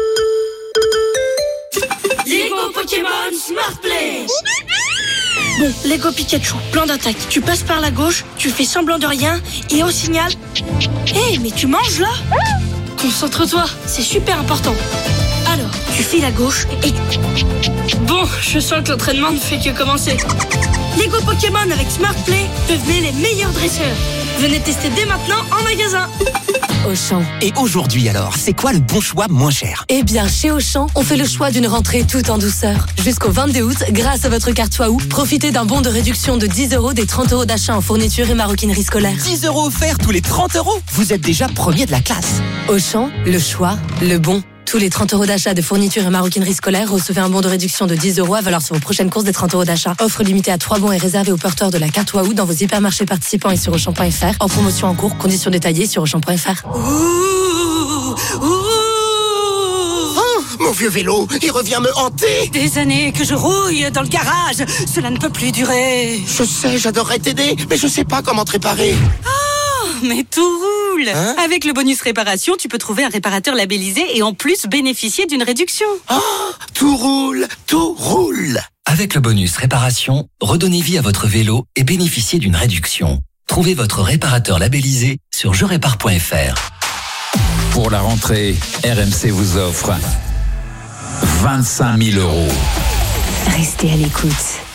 Lego Pokémon Smart Play. Bon, Lego Pikachu, plan d'attaque. Tu passes par la gauche, tu fais semblant de rien et au signal... Hé, hey, mais tu manges là? Concentre-toi, c'est super important. Alors, tu files à gauche et... Bon, je sens que l'entraînement ne fait que commencer. Lego Pokémon avec Smart Play, devenez les meilleurs dresseurs. Venez tester dès maintenant en magasin.
Auchan.
Et aujourd'hui alors, c'est quoi le bon choix moins cher?
Eh bien, chez Auchan, on fait le choix d'une rentrée tout en douceur. Jusqu'au vingt-deux août, grâce à votre carte Waouh, profitez d'un bon de réduction de dix euros des trente euros d'achat en fourniture et maroquinerie scolaire.
dix euros offerts tous les trente euros. Vous êtes déjà premier de la classe.
Auchan, le choix, le bon,
Tous les trente euros d'achat de fournitures et maroquinerie scolaire, recevez un bon de réduction de dix euros à valeur sur vos prochaines courses des trente euros d'achat. Offre limitée à trois bons et réservée aux porteurs de la carte Waouh dans vos hypermarchés participants et sur Auchan point F R. En promotion en cours, conditions détaillées sur Auchan point F R.
Ouh, ouh. Oh, mon vieux vélo, il revient me hanter.
Des années que je rouille dans le garage, cela ne peut plus durer.
Je sais, j'adorerais t'aider, mais je sais pas comment te réparer.
Oh, mais tout roule. Hein? Avec le bonus réparation, tu peux trouver un réparateur labellisé et en plus bénéficier d'une réduction.
Oh, tout roule, tout roule.
Avec le bonus réparation, redonnez vie à votre vélo et bénéficiez d'une réduction. Trouvez votre réparateur labellisé sur je répare point F R.
Pour la rentrée, R M C vous offre vingt-cinq mille euros.
Restez à l'écoute.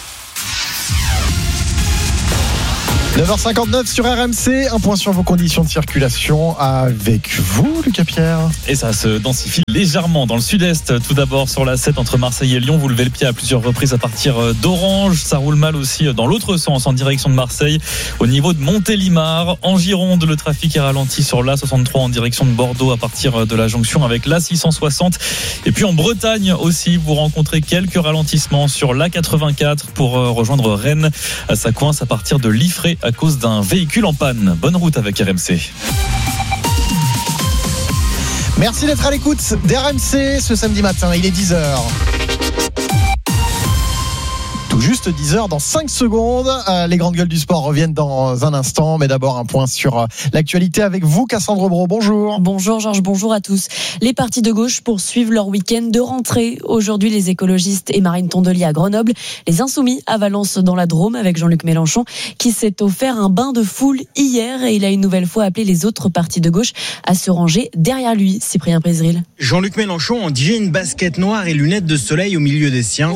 neuf heures cinquante-neuf sur R M C, un point sur vos conditions de circulation avec vous, Lucas Pierre.
Et ça se densifie légèrement dans le sud-est. Tout d'abord sur la sept entre Marseille et Lyon, vous levez le pied à plusieurs reprises à partir d'Orange. Ça roule mal aussi dans l'autre sens, en direction de Marseille, au niveau de Montélimar. En Gironde, le trafic est ralenti sur l'A soixante-trois en direction de Bordeaux à partir de la jonction avec l'A six cent soixante. Et puis en Bretagne aussi, vous rencontrez quelques ralentissements sur l'A quatre-vingt-quatre pour rejoindre Rennes. Ça coince à partir de Liffré à cause d'un véhicule en panne. Bonne route avec R M C.
Merci d'être à l'écoute d'R M C ce samedi matin, il est dix heures. Tout juste dix heures dans cinq secondes. Euh, les grandes gueules du sport reviennent dans un instant, mais d'abord un point sur euh, l'actualité avec vous, Cassandre Bro. Bonjour.
Bonjour Georges, bonjour à tous. Les partis de gauche poursuivent leur week-end de rentrée. Aujourd'hui, les écologistes et Marine Tondelier à Grenoble, les Insoumis à Valence dans la Drôme avec Jean-Luc Mélenchon qui s'est offert un bain de foule hier et il a une nouvelle fois appelé les autres partis de gauche à se ranger derrière lui. Cyprien Pézeril.
Jean-Luc Mélenchon en jean, basket noire et lunettes de soleil au milieu des siens.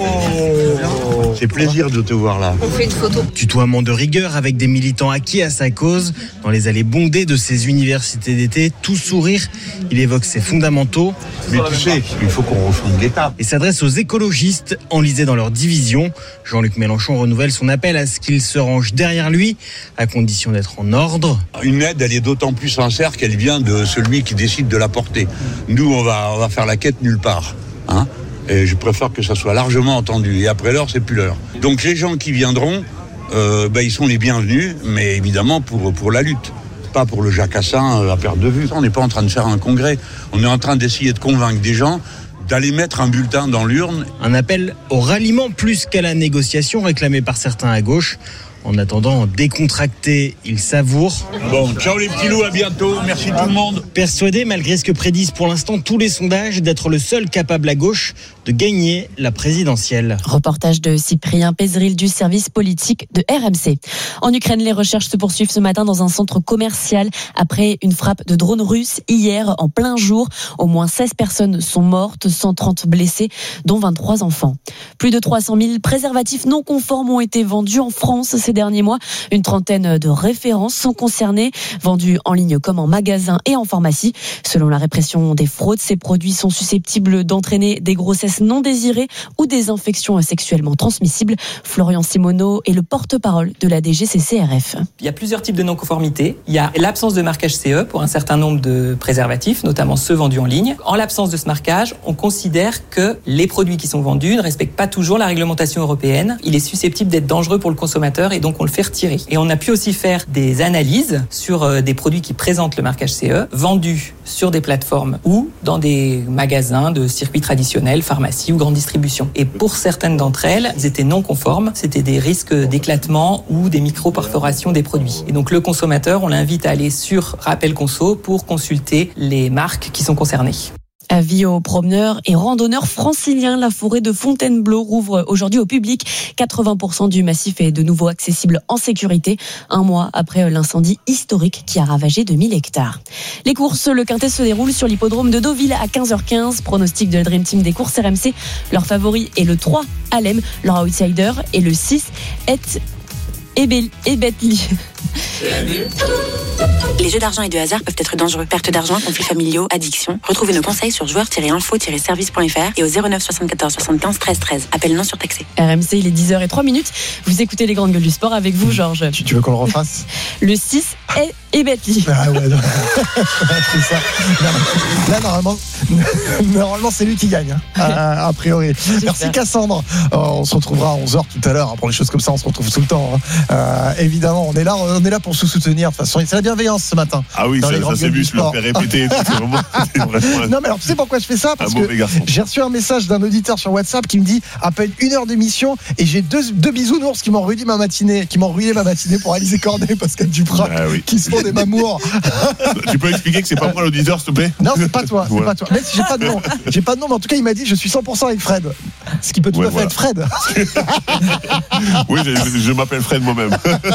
Oh, c'est plaisir de te voir là.
On fait une photo.
Tutoiement de rigueur avec des militants acquis à sa cause. Dans les allées bondées de ses universités d'été, tout sourire, il évoque ses fondamentaux.
Mais tu sais, il faut qu'on refonde l'État.
Et s'adresse aux écologistes, enlisés dans leur division. Jean-Luc Mélenchon renouvelle son appel à ce qu'ils se rangent derrière lui, à condition d'être en ordre.
Une aide, elle est d'autant plus sincère qu'elle vient de celui qui décide de la porter. Nous, on va, on va faire la quête nulle part. Hein ? Et je préfère que ça soit largement entendu. Et après l'heure, c'est plus l'heure. Donc les gens qui viendront, euh, bah, ils sont les bienvenus, mais évidemment pour, pour la lutte. Pas pour le jacassin à perte de vue. On n'est pas en train de faire un congrès. On est en train d'essayer de convaincre des gens d'aller mettre un bulletin dans l'urne.
Un appel au ralliement plus qu'à la négociation réclamé par certains à gauche. En attendant, décontracté, il savoure.
Bon, ciao les petits loups, à bientôt. Merci tout le monde.
Persuadé, malgré ce que prédisent pour l'instant tous les sondages, d'être le seul capable à gauche de gagner la présidentielle.
Reportage de Cyprien Pézeril du service politique de R M C. En Ukraine, les recherches se poursuivent ce matin dans un centre commercial après une frappe de drone russe hier en plein jour. Au moins seize personnes sont mortes, cent trente blessés, dont vingt-trois enfants. Plus de trois cent mille préservatifs non conformes ont été vendus en France ces derniers mois. Une trentaine de références sont concernées, vendus en ligne comme en magasin et en pharmacie. Selon la répression des fraudes, ces produits sont susceptibles d'entraîner des grossesses non désirées ou des infections sexuellement transmissibles. Florian Simoneau est le porte-parole de la D G C C R F.
Il y a plusieurs types de non-conformité. Il y a l'absence de marquage C E pour un certain nombre de préservatifs, notamment ceux vendus en ligne. En l'absence de ce marquage, on considère que les produits qui sont vendus ne respectent pas toujours la réglementation européenne. Il est susceptible d'être dangereux pour le consommateur et donc on le fait retirer. Et on a pu aussi faire des analyses sur des produits qui présentent le marquage C E, vendus sur des plateformes ou dans des magasins de circuits traditionnels, pharmacie ou grande distribution. Et pour certaines d'entre elles, elles étaient non conformes. C'était des risques d'éclatement ou des micro-perforations des produits. Et donc le consommateur, on l'invite à aller sur Rappel Conso pour consulter les marques qui sont concernées.
Avis aux promeneurs et randonneurs franciliens, la forêt de Fontainebleau rouvre aujourd'hui au public. quatre-vingts pour cent du massif est de nouveau accessible en sécurité, un mois après l'incendie historique qui a ravagé deux mille hectares. Les courses, le Quintet se déroule sur l'hippodrome de Deauville à quinze heures quinze. Pronostic de la Dream Team des courses R M C. Leur favori est le trois, Alem. Leur outsider est le six, Et Ebetli.
Les jeux d'argent et de hasard peuvent être dangereux. Perte d'argent, conflits familiaux, addiction. Retrouvez nos conseils sur joueurs tiret info tiret service point f r et au zéro neuf soixante-quatorze soixante-quinze treize treize. Appel non surtaxé.
R M C, il est dix heures zéro trois minutes. Vous écoutez les grandes gueules du sport avec vous, Georges.
Tu, tu veux qu'on le refasse?
Le six est, est Betty.
Ah ouais, non. C'est ça. Là, là, normalement, normalement, c'est lui qui gagne, hein, a, a priori. Merci Cassandre. Euh, on se retrouvera à onze heures tout à l'heure. Hein, pour les choses comme ça, on se retrouve tout le temps. Hein. Euh, évidemment, on est là, on est là pour se soutenir. De toute façon, c'est la bienveillance ce matin.
Ah oui, ça, ça s'est vu, je me le fais répéter.
Non, mais alors, tu sais pourquoi je fais ça? Parce que j'ai reçu un message d'un auditeur sur WhatsApp qui me dit à peine une heure d'émission et j'ai deux, deux bisounours qui m'ont ruiné ma matinée, qui m'ont ruiné ma matinée pour Alizé Cornet, Pascal Duprat, ah oui. qui se font des mamours.
Tu peux expliquer que c'est pas moi l'auditeur, s'il te plaît?
Non, c'est pas toi, c'est voilà. pas toi. Même si j'ai pas de nom, j'ai pas de nom, mais en tout cas, il m'a dit je suis cent pour cent avec Fred. Ce qui peut tout ouais, à fait voilà. être Fred.
Oui, je, je m'appelle Fred moi-même.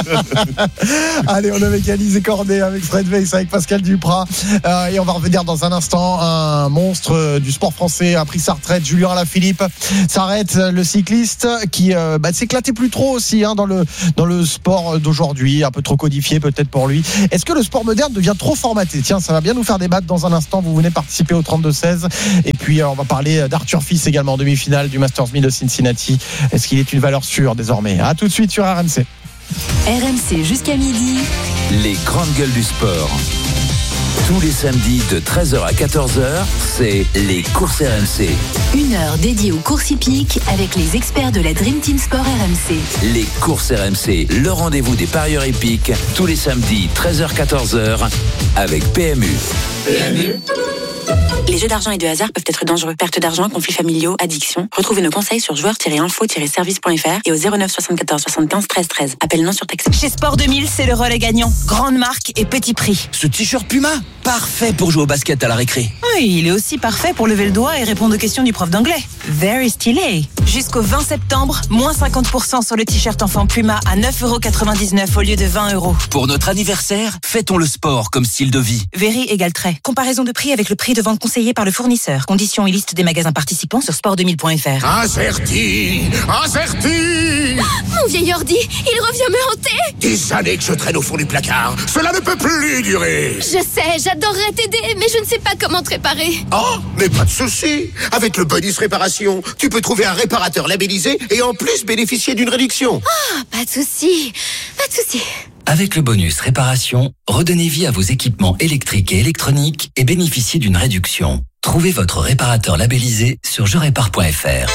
Allez, on est avec Alizé Cornet, avec Fred Weiss, avec Pascal Duprat. Euh, et on va revenir dans un instant. Un monstre du sport français a pris sa retraite. Julien Alaphilippe s'arrête, le cycliste qui euh, bah, s'éclatait plus trop aussi hein, dans, le, dans le sport d'aujourd'hui, un peu trop codifié peut-être pour lui. Est-ce que le sport moderne devient trop formaté? Tiens, ça va bien nous faire débattre dans un instant. Vous venez participer au trente-deux seize. Et puis, euh, on va parler d'Arthur Fils également en demi-finale du Masters mille de Cincinnati. Est-ce qu'il est une valeur sûre désormais? À tout de suite sur R M C.
R M C jusqu'à midi.
Les grandes gueules du sport. Tous les samedis de treize heures à quatorze heures, c'est les courses R M C.
Une heure dédiée aux courses hippiques avec les experts de la Dream Team Sport R M C.
Les courses R M C, le rendez-vous des parieurs hippiques, tous les samedis treize heures à quatorze heures avec P M U.
P M U. Les jeux d'argent et de hasard peuvent être dangereux. Perte d'argent, conflits familiaux, addiction. Retrouvez nos conseils sur joueurs tiret info tiret service point f r et au zéro neuf soixante-quatorze soixante-quinze treize treize. Appel non surtaxé.
Chez Sport deux mille, c'est le relais gagnant. Grande marque et petit prix.
Ce t-shirt Puma, parfait pour jouer au basket à la récré.
Oui, il est aussi parfait pour lever le doigt et répondre aux questions du prof d'anglais. Very stylé. Jusqu'au vingt septembre, moins cinquante pour cent sur le t-shirt enfant Puma à neuf euros quatre-vingt-dix-neuf au lieu de vingt euros.
Pour notre anniversaire, fêtons le sport comme style de vie.
Very égale trait. Comparaison de prix avec le prix de vente conseillé par le fournisseur. Conditions et liste des magasins participants sur sport deux mille point f r.
Incerti, incerti.
Mon vieil ordi, il revient me hanter.
Des années que je traîne au fond du placard. Cela ne peut plus durer.
Je sais, j'adorerais t'aider, mais je ne sais pas comment te réparer.
Oh, mais pas de souci. Avec le bonus réparation, tu peux trouver un réparateur labellisé et en plus bénéficier d'une réduction.
Ah, oh, pas de souci, pas de souci.
Avec le bonus réparation, redonnez vie à vos équipements électriques et électroniques et bénéficiez d'une réduction. Trouvez votre réparateur labellisé sur je répare point f r.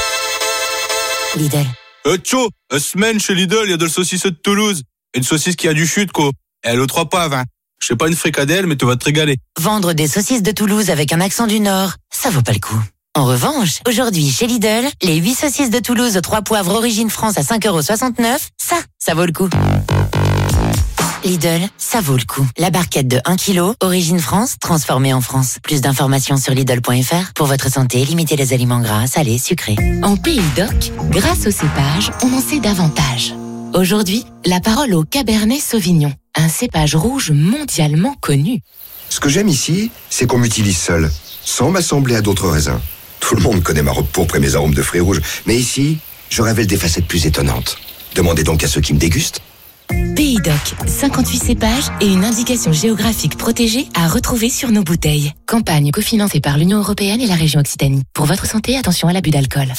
Lidl.
Euh, tcho, euh, semaine chez Lidl, il y a de la saucisse de Toulouse. Une saucisse qui a du chute, quoi. Et elle aux trois paves, hein. Je sais pas une fricadelle, mais tu vas te régaler.
Vendre des saucisses de Toulouse avec un accent du Nord, ça vaut pas le coup. En revanche, aujourd'hui chez Lidl, les huit saucisses de Toulouse aux trois poivres origine France à cinq euros soixante-neuf, ça, ça vaut le coup. Lidl, ça vaut le coup. La barquette de un kilo, origine France, transformée en France. Plus d'informations sur Lidl point f r. Pour votre santé, limitez les aliments gras, salés, sucrés.
En Pays d'Oc, grâce au cépage, on en sait davantage. Aujourd'hui, la parole au Cabernet Sauvignon, un cépage rouge mondialement connu.
Ce que j'aime ici, c'est qu'on m'utilise seul, sans m'assembler à d'autres raisins. Tout le monde connaît ma robe pourpre et mes arômes de fruits rouges, mais ici, je révèle des facettes plus étonnantes. Demandez donc à ceux qui me dégustent.
Pays d'Oc, cinquante-huit cépages et une indication géographique protégée à retrouver sur nos bouteilles. Campagne cofinancée par l'Union européenne et la région Occitanie. Pour votre santé, attention à l'abus d'alcool.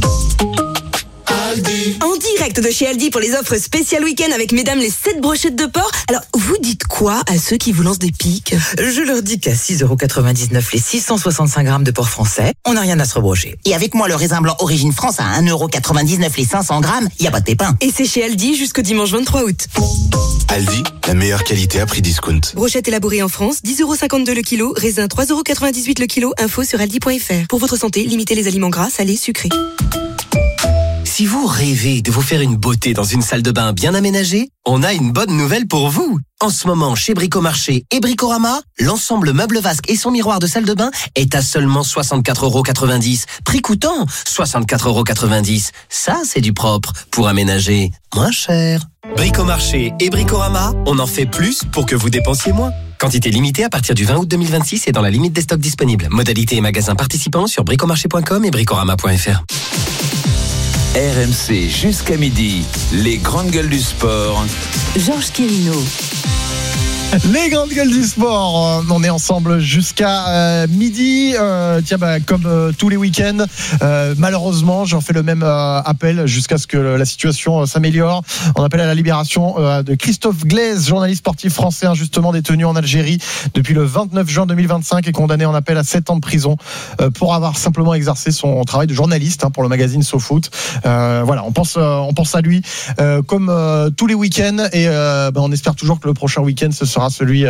En direct de chez Aldi pour les offres spéciales week-end avec mesdames les sept brochettes de porc. Alors, vous dites quoi à ceux qui vous lancent des piques?
Je leur dis qu'à six euros quatre-vingt-dix-neuf les six cent soixante-cinq grammes de porc français, on n'a rien à se rebrocher.
Et avec moi, le raisin blanc Origine France à un euro quatre-vingt-dix-neuf les cinq cents grammes, il n'y a pas de pépin.
Et c'est chez Aldi jusqu'au dimanche vingt-trois août.
Aldi, la meilleure qualité à prix discount.
Brochette élaborée en France, dix euros cinquante-deux le kilo, raisin trois euros quatre-vingt-dix-huit le kilo, info sur aldi point f r. Pour votre santé, limitez les aliments gras, salés, sucrés.
Si vous rêvez de vous faire une beauté dans une salle de bain bien aménagée, on a une bonne nouvelle pour vous. En ce moment, chez Bricomarché et Bricorama, l'ensemble meuble vasque et son miroir de salle de bain est à seulement soixante-quatre euros quatre-vingt-dix. Prix coûtant soixante-quatre euros quatre-vingt-dix. Ça, c'est du propre pour aménager moins cher. Bricomarché et Bricorama, on en fait plus pour que vous dépensiez moins. Quantité limitée à partir du vingt août deux mille vingt-six et dans la limite des stocks disponibles. Modalités et magasins participants sur bricomarché point com et bricorama point f r.
R M C jusqu'à midi, les grandes gueules du sport.
Georges Quérino.
Les grandes gueules du sport, on est ensemble jusqu'à euh, midi. Euh, tiens, bah, comme euh, tous les week-ends, euh, malheureusement, j'en fais le même euh, appel jusqu'à ce que la situation euh, s'améliore. On appelle à la libération euh, de Christophe Glaise, journaliste sportif français injustement détenu en Algérie depuis le vingt-neuf juin deux mille vingt-cinq et condamné en appel à sept ans de prison euh, pour avoir simplement exercé son travail de journaliste hein, pour le magazine SoFoot. Euh, voilà, on pense, euh, on pense à lui euh, comme euh, tous les week-ends et euh, bah, on espère toujours que le prochain week-end ce sera celui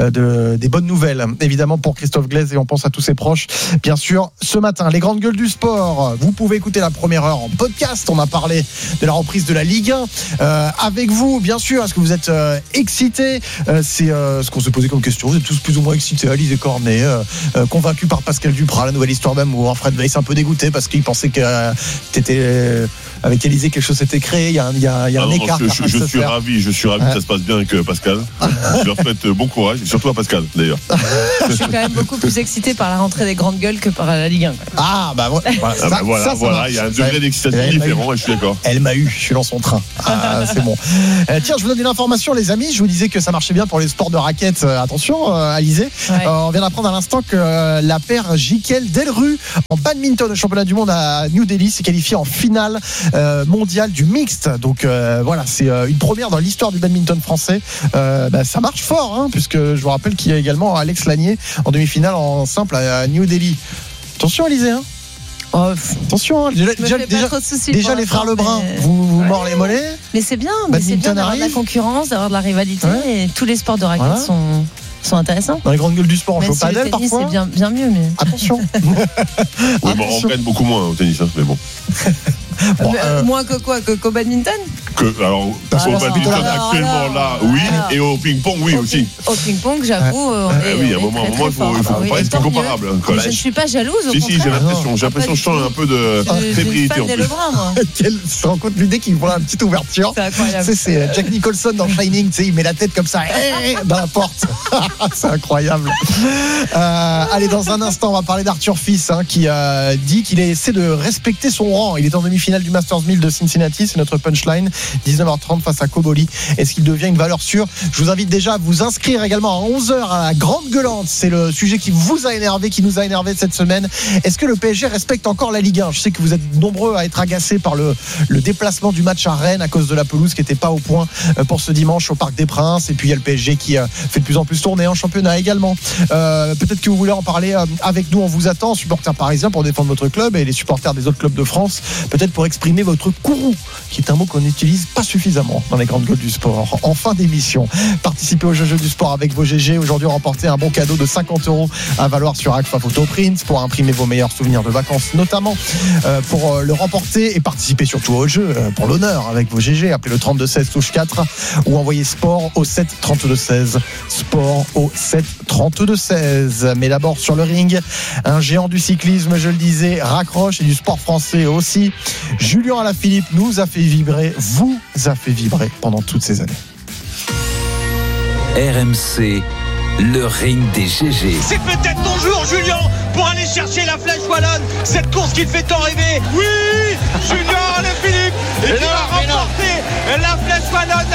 de, des bonnes nouvelles évidemment pour Christophe Glaise et on pense à tous ses proches bien sûr. Ce matin les grandes gueules du sport, vous pouvez écouter la première heure en podcast. On a parlé de la reprise de la Ligue un euh, avec vous bien sûr. Est-ce que vous êtes euh, excités? euh, c'est euh, ce qu'on s'est posé comme question. Vous êtes tous plus ou moins excités? Alizé Cornet euh, euh, convaincu par Pascal Duprat, la nouvelle histoire d'amour. Fred Weiss un peu dégoûté parce qu'il pensait que euh, t'étais euh, avec Alizé quelque chose s'était créé. Il y a un, il y a, il y a un
non,
écart.
Non, je, je, je suis faire. ravi je suis ravi ouais. que ça se passe bien avec Pascal. Je leur souhaite bon courage, et surtout à Pascal d'ailleurs.
Je suis quand même beaucoup plus excité par la rentrée des grandes gueules que par la Ligue un.
Ah bah voilà,
ah, ça, bah, voilà, ça, ça voilà il y a un degré d'excitation elle différent et je suis d'accord.
Elle m'a eu, je suis dans son train. Ah, c'est bon. Euh, tiens, je vous donne une information les amis, je vous disais que ça marchait bien pour les sports de raquettes. Euh, attention euh, Alizé, ouais. euh, on vient d'apprendre à l'instant que euh, la paire Jiquel Delru en badminton au championnat du monde à New Delhi s'est qualifiée en finale euh, mondiale du mixte. Donc euh, voilà, c'est euh, une première dans l'histoire du badminton français. Euh, bah, ça marche fort hein, puisque je vous rappelle qu'il y a également Alex Lanier en demi-finale en simple à New Delhi. Attention Alizé hein. Oh, attention, hein. déjà, déjà, déjà, déjà les frères Lebrun, mais... vous, vous ouais. mord les mollets.
Mais c'est bien, mais c'est bien d'avoir de la concurrence, d'avoir de la rivalité. Ouais. Et tous les sports de raquettes voilà. sont, sont intéressants.
Dans les grandes gueules du sport, on joue au padel parfois.
C'est bien, bien mieux, mais
attention.
Oui, bon, on gagne beaucoup moins au tennis, hein, mais bon.
Bon, euh, moins que quoi, que qu'au badminton
que, alors, au alors, badminton alors, actuellement alors, là, oui, alors, et au ping-pong, oui
au
aussi.
Ping, au ping-pong, j'avoue, euh,
euh, oui, à un moment, il faut, il faut comparer, oui, c'est comparable.
Hein, je ne suis pas jalouse. Au
si, si, j'ai l'impression, j'ai l'impression que je sens un peu de fébrilité en plus.
Quel se rend compte l'idée qu'il voit une petite ouverture. C'est incroyable. C'est Jack Nicholson dans Shining, tu sais, il met la tête comme ça dans la porte. C'est incroyable. Allez, dans un instant, on va parler d'Arthur Fils, qui dit qu'il essaie de respecter son rang. Il est en demi-finale du Masters mille de Cincinnati, c'est notre punchline. dix-neuf heures trente face à Koboli. Est-ce qu'il devient une valeur sûre? Je vous invite déjà à vous inscrire également à onze heures à la Grande Gueulante. C'est le sujet qui vous a énervé, qui nous a énervé cette semaine. Est-ce que le P S G respecte encore la Ligue un? Je sais que vous êtes nombreux à être agacés par le, le déplacement du match à Rennes à cause de la pelouse qui n'était pas au point pour ce dimanche au Parc des Princes. Et puis il y a le P S G qui fait de plus en plus tourner en championnat également. Euh, peut-être que vous voulez en parler avec nous. On vous attend, supporters parisiens, pour défendre votre club et les supporters des autres clubs de France. Peut-être pour exprimer votre courroux, qui est un mot qu'on n'utilise pas suffisamment dans les grandes gueules du sport. En fin d'émission, participez au jeu du sport avec vos G G. Aujourd'hui, remportez un bon cadeau de cinquante euros à valoir sur Agfa Photo Print pour imprimer vos meilleurs souvenirs de vacances, notamment euh, pour euh, le remporter et participer surtout au jeu euh, pour l'honneur avec vos G G. Appelez le trente-deux seize touche quatre ou envoyez sport au sept trente-deux seize. Sport au sept trente-deux seize. Mais d'abord sur le ring, un géant du cyclisme, je le disais, raccroche, et du sport français aussi. Julien Alaphilippe nous a fait vibrer, vous a fait vibrer pendant toutes ces années.
R M C, le ring des G G.
C'est peut-être ton jour, Julien, pour aller chercher la flèche wallonne, cette course qui te fait tant rêver. Oui, Julien Alaphilippe, et tu vas remporter la flèche wallonne